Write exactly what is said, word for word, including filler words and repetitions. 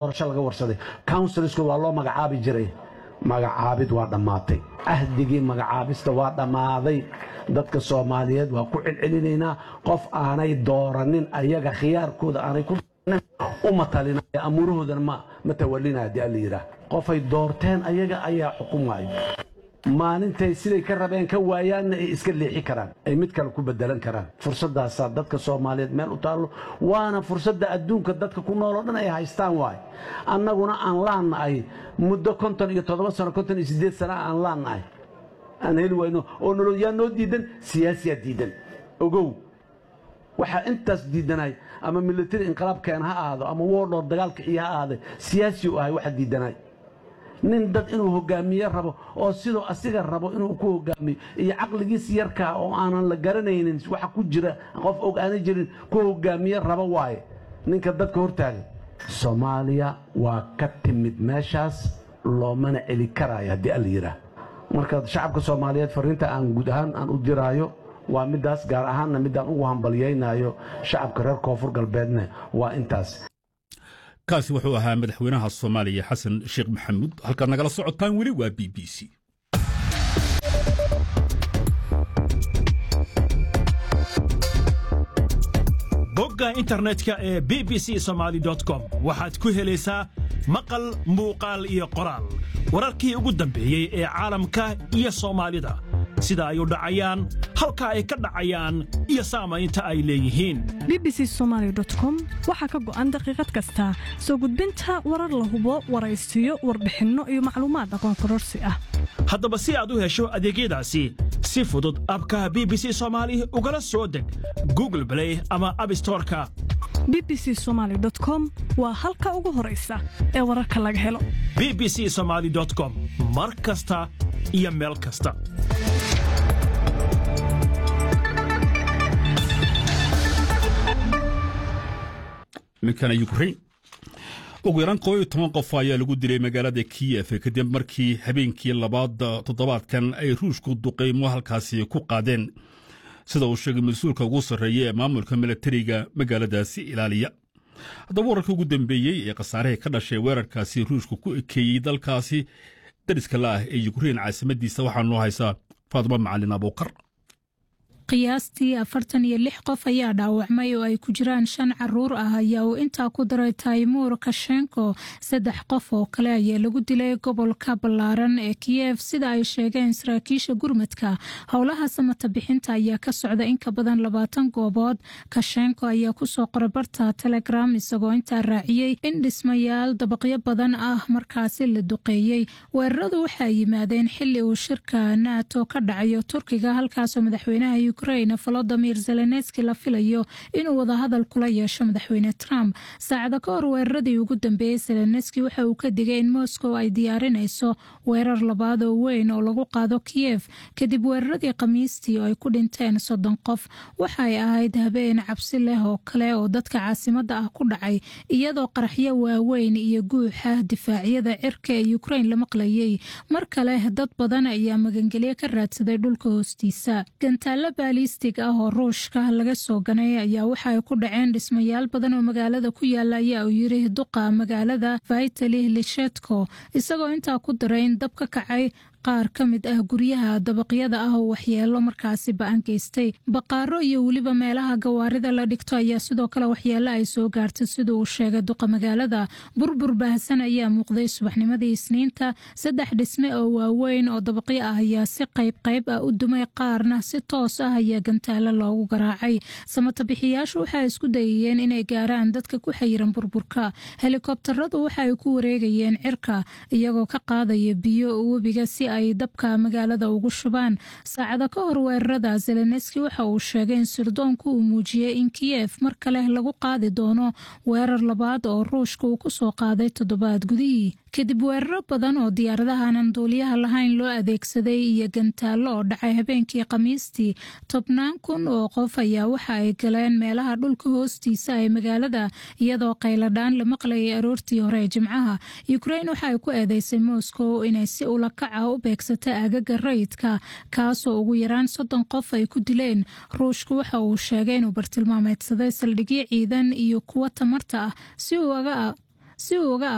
doorasho laga warsaday councilsku waa loo magacaabi jiray magacaabid waa dhamaatay ahdigii magacaabista waa dhamaaday dadka Soomaaliyeed waa ku cilcilinayna qof aanay dooranin ayaga khiyaarkooda aanay ku uma talinaya amuurahoodan ma matawalina hadii la yiraahdo qofay doorteen ayaga ayaa xukumayo maalintay siday ka rabeen ka waayaan ay iska leexi karaan ay mid kale ku bedelan karaan fursadaas dadka Soomaaliyeed meel u taalo waana fursada adduunka dadka ku nool oo dhan ay haystaan waay annaguna aan laanahay muddo konton iyo toddoba sano konton iyo siddeed sano aan laanahay aan heli wayno oo nolol yaa noo diidan siyaasiyad diidan ogow waxa intaas diidanay ama military inqilabkeen ha aado ama warlord dagaalka iyo ha aado siyaasi u ahay waxa diidanay nin dad inuu hogaamiye rabo oo sidoo asiga rabo inuu ku hogaamiyo iyo aqligiis yarka oo aanan la garanaynin waxa ku jira qof og aan jirin ku hogaamiye rabo waay ninka dadka hortaagan Soomaaliya waa ka timid meeshaas loo mana eli karaayo hadii la yiraahdo marka shacabka Soomaaliyeed fariinta aan guud ahaan aan u diraayo waa midaas gaar ahaan midaan ugu hambaliyaynayo shacabka reer Koonfur Galbeedna waa intaas kaasi wuxuu ahaa madaxweynaha Soomaaliya Xasan Sheekh Maxamuud halka nagala socotaan wali waa B B C bogga internetka ee b b c somali dot com waxaad ku helaysaa maqal muuqaal iyo qoraal wararkii ugu dambeeyay ee caalamka iyo Soomaalida sida ay u dhacayaan halka ay ka dhacayaan iyo saamaynta ay leeyihiin b b c somali dot com waxa ka go'an daqiiqad kasta soo gudbinta warar la hubo waraysiyo warbixinno iyo macluumaad aqoon kororsi ah haddaba si aad u hesho adeegyadaasi si fudud abka B B C Somali ugala soo deg Google Play ama App Store-ka b b c somali dot com waa halka ugu horeysa ee wararka laga helo b b c somali dot com mar kasta iyo meel kasta midkana Ukraine ugu yaraan koob iyo toban qof ayaa lagu dilay magaalada Kiev kadib markii habeenkii labaad toddobaadkan ay Ruushku duqeymo halkaasi ku qaadeen sida uu sheegay mas'uulka ugu sarreeya ee maamulka militariga magaaladaasi ilaaliya haddaba wararkii ugu dambeeyey ee khasaaraha ka dhashay weerarkaasi Ruushku ku ekeeyey dalkaasi dariska la ah ee Ukraine caasimadiisa waxaa noo haysaa Faadimo Macalin Abuukar qiyaastii afartan iyo lix qof ayaa dhaawacmay oo ay ku jiraan shan caruur ah ayaa uu intaa ku daray Taymur Kashenko saddex qof oo kale ayaa lagu dilay gobolka ballaaran ee Kiev sida ay sheegeen saraakiisha gurmadka howlaha samata bixinta ayaa ka socda in ka badan labaatan goobood Kashenko ayaa ku soo qoray barta Telegram isagoo intaa raaciyay in dhismayaal dabaqyo badan ah markaasi la duqeeyay weeraradu waxay yimaadeen xilli uu shirka NATO ka dhacayo Turkiga halkaas oo madaxweynaha Ukraine Volodymyr Zelensky la filayo inuu wada hadal kula yeesho madaxweyne Trump saacada ka hor weeraradii ugu dambeeyay Zelensky waxa uu ka digay in Moscow ay diyaarinayso weerar labaad oo weyn oo lagu qaado Kiev kadib weeraradii Khamiistii oo ay ku dhinteen soddon qof waxay ahayd habeen cabsi leh oo kale oo dadka caasimadda ah ku dhacay iyadoo qaraxyo waaweyn iyo guuxa difaacyada cirka ee Ukraine la maqlayay mar kale dad badan ayaa magangelyo ka raadsaday dhulka hoostiisa gantaalo balistig ah oo Ruushka laga soo ganay ayaa waxa ay ku dhaceen dhismayaal badan oo magaalada ku yaala ayaa uu yiri duqa magaalada Vitaly Klitschko isagoo intaa ku daray in dab ka kacay qaar ka mid ah guryaha dabaqyada ah oo waxyeelo markaasi ba'an geystay baqaaro iyo waliba meelaha gawaarida la dhigto ayaa sidoo kale waxyeelo ay soo gaartay sida uu sheegay duqa magaalada burbur baahsan ayaa muuqday subaxnimadii Isniinta saddex dhisme oo waaweyn oo dabaqyo ah ayaa si qayb qayb ah u dumay qaarna si toos ah ayaa gantaalo loogu garaacay samata bixiyaashu waxay isku dayeen inay gaaraan dadka ku xayiran burburka helikobtaradu waxay ku wareegayeen cirka iyagoo ka qaadaya biyo webiga si ay dabka magaalada ugu shubaan saacada ka hor weerarada Zelensky waxa uu sheegay in sirdoonku uu muujiyay in Kiev mar kale lagu qaadi doono weerar labaad oo Ruushka uu ku soo qaaday toddobaad gudihii kadib weeraro badan oo diyaaradaha aan duuliyaha lahayn loo adeegsaday iyo gantaalo oo dhacay habeenkii Khamiistii tobnaan kun oo qof ayaa waxa ay galeen meelaha dhulka hoostiisa ee magaalada iyadoo qayladhaan la maqlayay aroortii hore Jimcaha Ukraine waxa ay ku eedeysay Moscow inay si ula kac ah u beegsatay aagaga rayidka kaasoo ugu yaraan soddon qof ay ku dileen Ruushku waxa uu sheegay inuu bartilmaameedsaday saldhigyo ciidan iyo kuwa tamarta ah si uu uga si uu uga